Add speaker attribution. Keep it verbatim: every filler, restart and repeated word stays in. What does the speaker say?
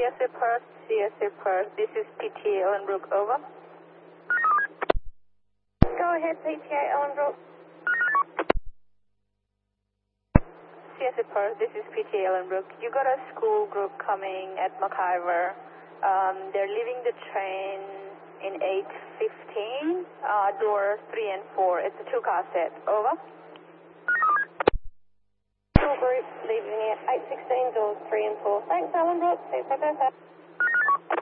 Speaker 1: S A Perth, C S A Perth. This is P T A Ellenbrook, over.
Speaker 2: Go ahead, P T A Ellenbrook.
Speaker 1: C S A Perth, this is P T A Ellenbrook. You got a school group coming at McIver. Um, they're leaving the train in eight fifteen, uh, doors three and four. It's a two-car set, over.
Speaker 2: School group leaving at eight sixteen, doors three and four. Thanks, Ellenbrook. See you,